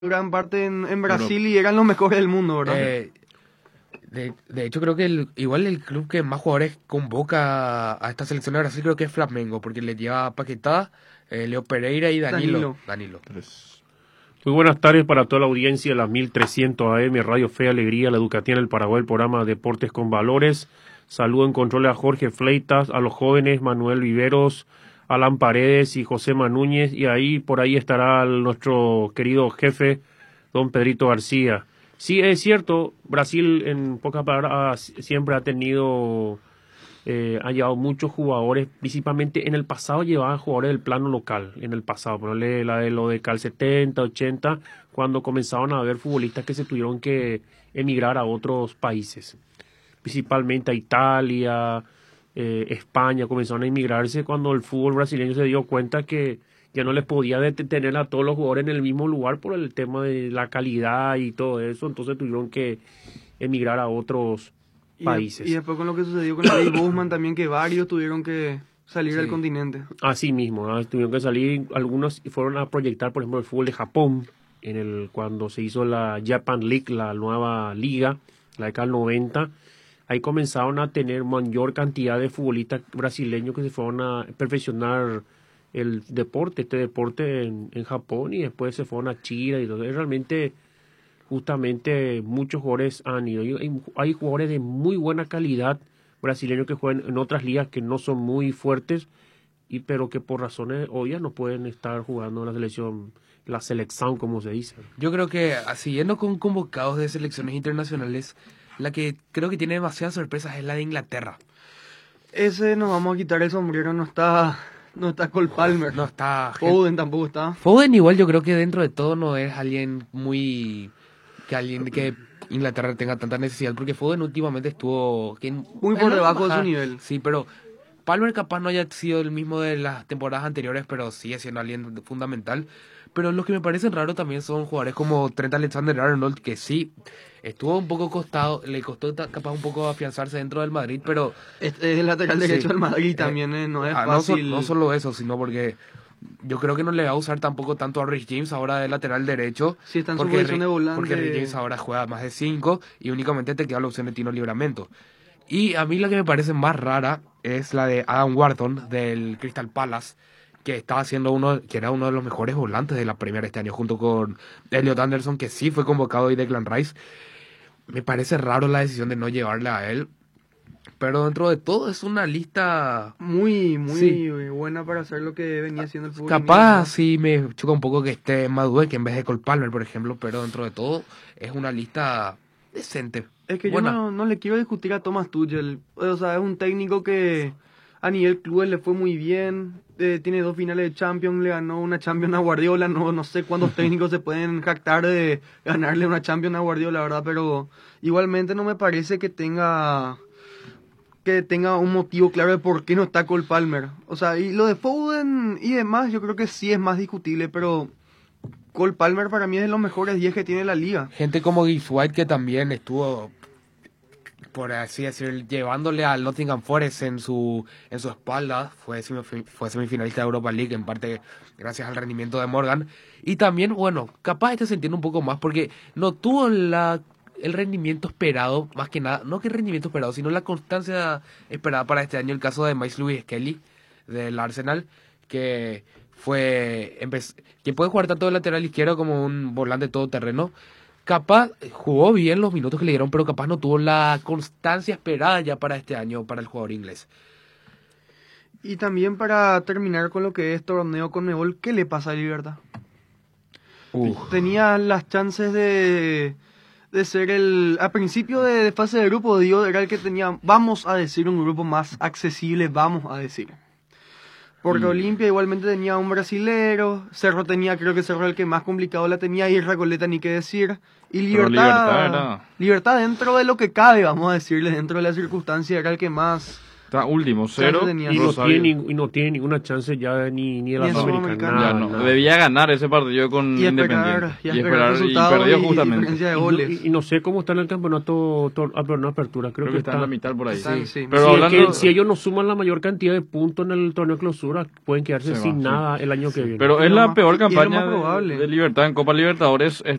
gran parte en Brasil y eran los mejores del mundo, ¿verdad? De hecho, creo que igual el club que más jugadores convoca a esta selección de Brasil creo que es Flamengo, porque le lleva a Paquetá, Leo Pereira y Danilo. Muy buenas tardes para toda la audiencia de las 1300 AM, Radio Fe Alegría, La Educativa en el Paraguay, el programa Deportes con Valores. Saludo en control a Jorge Fleitas, a los jóvenes Manuel Viveros, Alan Paredes y José Manúñez, y ahí por ahí estará nuestro querido jefe, don Pedrito García. Sí, es cierto, Brasil en pocas palabras siempre ha tenido, ha llevado muchos jugadores, principalmente en el pasado llevaban jugadores del plano local, en el pasado, ponerle lo de Cal 70, 80, cuando comenzaron a haber futbolistas que se tuvieron que emigrar a otros países, principalmente a Italia, España, comenzaron a emigrarse cuando el fútbol brasileño se dio cuenta que ya no les podía detener a todos los jugadores en el mismo lugar por el tema de la calidad y todo eso, entonces tuvieron que emigrar a otros países. Y después con lo que sucedió con la ley Bosman también, que varios tuvieron que salir del continente. Así mismo, ¿no? Tuvieron que salir, algunos fueron a proyectar, por ejemplo, el fútbol de Japón, cuando se hizo la Japan League, la nueva liga, la década del 90, ahí comenzaron a tener mayor cantidad de futbolistas brasileños que se fueron a perfeccionar este deporte en Japón, y después se fueron a China y todo. Realmente, justamente, muchos jugadores han ido. Hay jugadores de muy buena calidad brasileños que juegan en otras ligas que no son muy fuertes, pero que por razones obvias no pueden estar jugando en la selección, como se dice. Yo creo que, siguiendo con convocados de selecciones internacionales, la que creo que tiene demasiadas sorpresas es la de Inglaterra. Ese nos vamos a quitar el sombrero, no está Cole Palmer. No está. Foden tampoco está. Foden igual yo creo que dentro de todo no es alguien que Inglaterra tenga tanta necesidad, porque Foden últimamente estuvo muy por debajo de su nivel. Sí, pero Palmer capaz no haya sido el mismo de las temporadas anteriores, pero sigue siendo alguien fundamental. Pero los que me parecen raros también son jugadores como Trent Alexander-Arnold, que sí, estuvo un poco le costó capaz un poco afianzarse dentro del Madrid, pero... Es el lateral derecho del Madrid también, no es fácil. No solo eso, sino porque yo creo que no le va a usar tampoco tanto a Reece James ahora de lateral derecho. Sí, está en su posición de volante. Porque Reece James ahora juega más de 5 y únicamente te queda la opción de Tino Livramento. Y a mí la que me parece más rara es la de Adam Wharton del Crystal Palace, que estaba haciendo que era uno de los mejores volantes de la Premier este año, junto con Elliot Anderson, que sí fue convocado, y Declan Rice. Me parece raro la decisión de no llevarle a él, pero dentro de todo es una lista muy buena para hacer lo que venía haciendo el fútbol. Capaz sí me choca un poco que esté Madueke en vez de Cole Palmer, por ejemplo, pero dentro de todo es una lista decente. Es que yo no le quiero discutir a Thomas Tuchel, o sea, es un técnico que a nivel clubes le fue muy bien, tiene 2 finales de Champions, le ganó una Champions a Guardiola, no sé cuántos técnicos se pueden jactar de ganarle una Champions a Guardiola, la verdad, pero igualmente no me parece que tenga un motivo claro de por qué no está Cole Palmer. O sea, y lo de Foden y demás, yo creo que sí es más discutible, pero Cole Palmer para mí es de los mejores 10 que tiene la liga. Gente como Gibbs White, que también estuvo, por así decir, llevándole al Nottingham Forest en su espalda, fue semifinalista de Europa League, en parte gracias al rendimiento de Morgan. Y también, bueno, capaz se entiende un poco más porque no tuvo el rendimiento esperado, más que nada, no que el rendimiento esperado, sino la constancia esperada para este año. El caso de Max Lewis Skelly del Arsenal, que puede jugar tanto de lateral izquierdo como un volante todoterreno. Capaz jugó bien los minutos que le dieron, pero capaz no tuvo la constancia esperada ya para este año para el jugador inglés. Y también, para terminar con lo que es torneo Conmebol, ¿qué le pasa a Libertad? Tenía las chances de ser a principio de fase de grupo, era el que tenía, vamos a decir, un grupo más accesible, vamos a decir. Porque Olimpia igualmente tenía un brasilero, Cerro creo que Cerro el que más complicado la tenía, y Recoleta ni qué decir. Y Libertad dentro de lo que cabe, vamos a decirle, dentro de la circunstancia, era el que más Está último, 0. tenía. Y no, Rosario. y no tiene ninguna chance ya ni de la Ni en Sudamericana. Sudamericana. Ya no. Debía ganar ese partido con Y Independiente. esperar y resultados perdió y justamente. diferencia de Y no- goles. Y no sé cómo está en el campeonato, no apertura, creo Creo que está en la mitad por ahí. Sí, sí. Pero Si, es hablando, que si ellos no suman la mayor cantidad de puntos en el torneo de clausura, pueden quedarse Se sin va, sí. nada el año que viene. pero Y es lo la más- peor y es lo campaña más probable. de Libertad en Copa Libertadores.